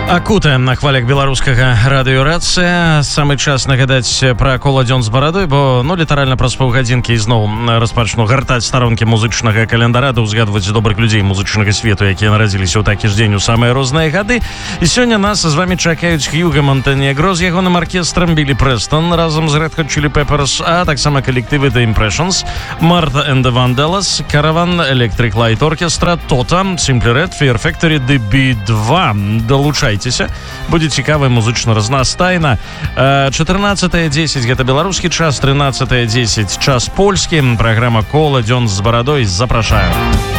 Акутаем на хвалях беларускага радыёрацыя. Самы час нагадаць пра кола дзён з барадой, бо літаральна праз паўгадзінкі ізноў распачну гартаць старонкі музычнага календара, да ўзгадваць добрых людзей музычнага свету, якія нарадзіліся ў такі ж дзень у самыя розныя гады. І сёння нас з вамі чакаюць Хьюга Монтенегро з ягоным аркестрам, Білі Прэстон разам з Red Hot Chili Peppers, а таксама калектывы The Impressions, Martha and the Vandellas, Caravan, Electric Light Orchestra, Tota, Simply Red, Fear Factory, The B2. Долучайцеся. Будзе цікава музычна разнастайна. 14:10 гэта беларускі час, 13:10 час польскі. Праграма «Кола дзён з барадой». Запрашаю.